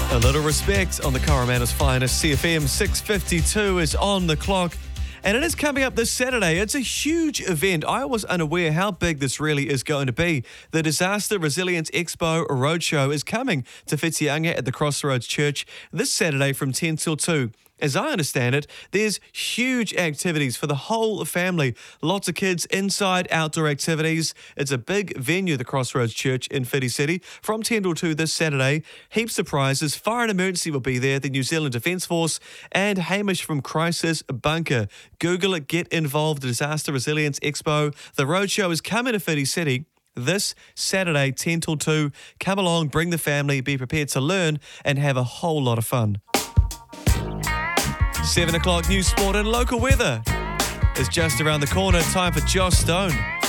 A little respect on the Coromandels' finest. CFM 6:52 is on the clock. And it is coming up this Saturday. It's a huge event. I was unaware how big this really is going to be. The Disaster Resilience Expo Roadshow is coming to Whitianga at the Crossroads Church this Saturday from 10 till 2. As I understand it, there's huge activities for the whole family. Lots of kids, inside, outdoor activities. It's a big venue, the Crossroads Church in Whiti City, from 10 till 2 this Saturday. Heaps of prizes. Fire and Emergency will be there, the New Zealand Defence Force, and Hamish from Crisis Bunker. Google it, get involved, Disaster Resilience Expo. The roadshow is coming to Whiti City this Saturday, 10 till 2. Come along, bring the family, be prepared to learn and have a whole lot of fun. 7 o'clock news, sport and local weather is just around the corner. Time for Joss Stone.